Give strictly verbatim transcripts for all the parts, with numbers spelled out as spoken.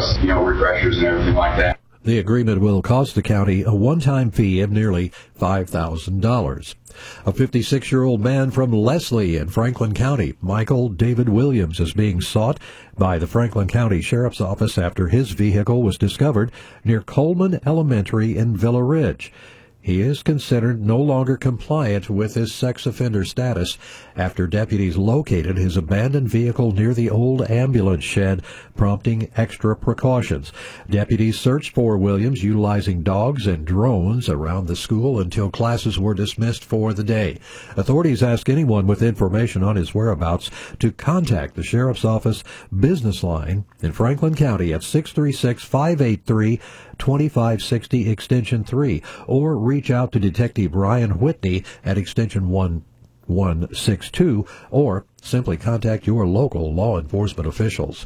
us, you know, refreshers and everything like that. The agreement will cost the county a one-time fee of nearly five thousand dollars. A fifty-six-year-old man from Leslie in Franklin County, Michael David Williams, is being sought by the Franklin County Sheriff's Office after his vehicle was discovered near Coleman Elementary in Villa Ridge. He is considered no longer compliant with his sex offender status after deputies located his abandoned vehicle near the old ambulance shed, prompting extra precautions. Deputies searched for Williams utilizing dogs and drones around the school until classes were dismissed for the day. Authorities ask anyone with information on his whereabouts to contact the Sheriff's Office business line in Franklin County at six three six, five eight three, two five six zero extension three, or reach out to Detective Ryan Whitney at extension one one six two, or simply contact your local law enforcement officials.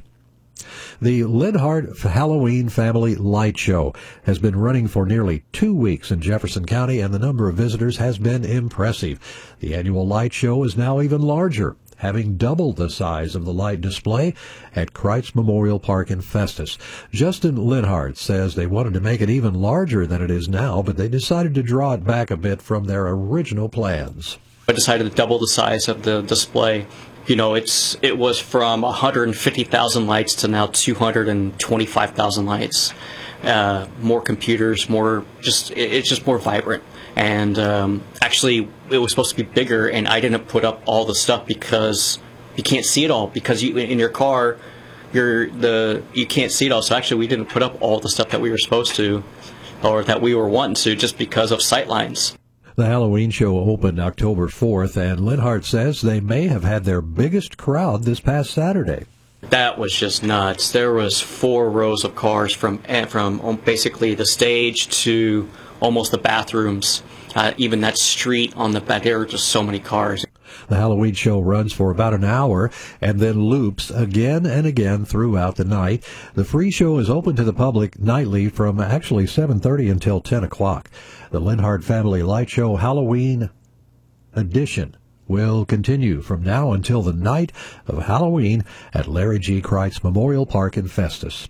The Linhart Halloween Family Light Show has been running for nearly two weeks in Jefferson County, and the number of visitors has been impressive. The annual light show is now even larger, having doubled the size of the light display at Kreitz Memorial Park in Festus. Justin Linhart says they wanted to make it even larger than it is now, but they decided to draw it back a bit from their original plans. I decided to double the size of the display. You know, it's it was from one hundred fifty thousand lights to now two hundred twenty-five thousand lights. Uh, more computers, more just it, it's just more vibrant. And um, actually, it was supposed to be bigger, and I didn't put up all the stuff because you can't see it all. Because you, in your car, you're the you can't see it all. So actually, we didn't put up all the stuff that we were supposed to, or that we were wanting to, just because of sight lines. The Halloween show opened October fourth, and Linhart says they may have had their biggest crowd this past Saturday. That was just nuts. There was four rows of cars from from basically the stage to almost the bathrooms. Uh, even that street on the back, there were just so many cars. The Halloween show runs for about an hour and then loops again and again throughout the night. The free show is open to the public nightly from actually seven thirty until ten o'clock. The Linhart Family Light Show Halloween edition will continue from now until the night of Halloween at Larry G. Kreitz Memorial Park in Festus.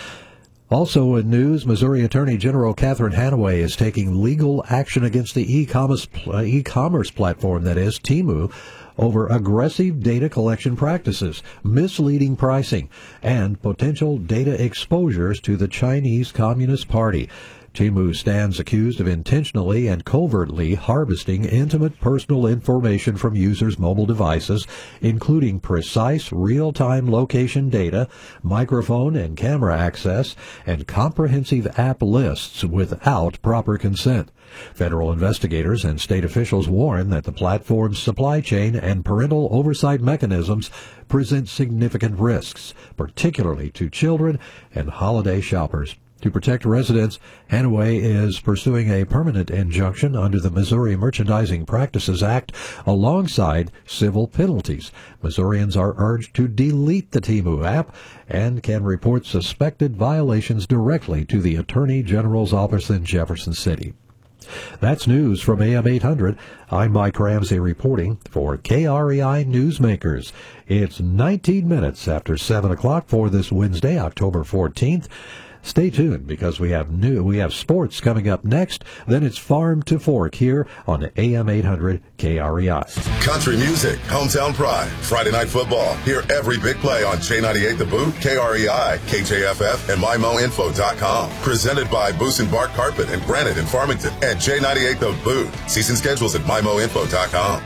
Also in news, Missouri Attorney General Catherine Hanaway is taking legal action against the e-commerce, uh, e-commerce platform, that is, Temu, over aggressive data collection practices, misleading pricing, and potential data exposures to the Chinese Communist Party. Temu stands accused of intentionally and covertly harvesting intimate personal information from users' mobile devices, including precise real-time location data, microphone and camera access, and comprehensive app lists without proper consent. Federal investigators and state officials warn that the platform's supply chain and parental oversight mechanisms present significant risks, particularly to children and holiday shoppers. To protect residents, Hanaway is pursuing a permanent injunction under the Missouri Merchandising Practices Act alongside civil penalties. Missourians are urged to delete the Temu app and can report suspected violations directly to the Attorney General's office in Jefferson City. That's news from A M eight hundred. I'm Mike Ramsey reporting for K R E I Newsmakers. It's nineteen minutes after seven o'clock for this Wednesday, October fourteenth. Stay tuned because we have new, we have sports coming up next. Then it's Farm to Fork here on A M eight hundred K R E I. Country music, hometown pride, Friday night football. Hear every big play on J ninety-eight The Boot, K R E I, K J F F, and my mo info dot com. Presented by Boos and Bart Carpet and Granite in Farmington and J ninety-eight The Boot. Season schedules at my mo info dot com.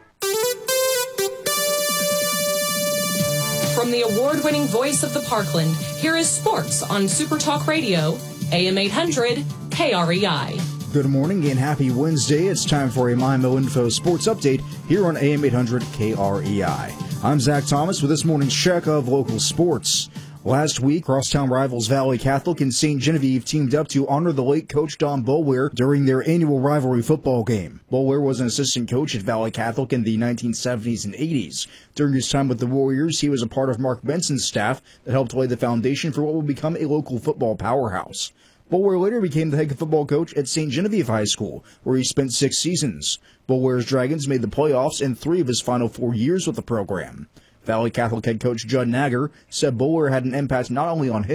From the award-winning voice of the Parkland, here is sports on Super Talk Radio, A M eight hundred K R E I. Good morning and happy Wednesday. It's time for a MyMo Info Sports Update here on A M eight hundred K R E I. I'm Zach Thomas with this morning's check of local sports. Last week, crosstown rivals Valley Catholic and Saint Genevieve teamed up to honor the late coach Don Boulware during their annual rivalry football game. Boulware was an assistant coach at Valley Catholic in the nineteen seventies and eighties. During his time with the Warriors, he was a part of Mark Benson's staff that helped lay the foundation for what would become a local football powerhouse. Boulware later became the head football coach at Saint Genevieve High School, where he spent six seasons. Boulware's Dragons made the playoffs in three of his final four years with the program. Valley Catholic head coach Judd Nagger said Boulware had an impact not only on him,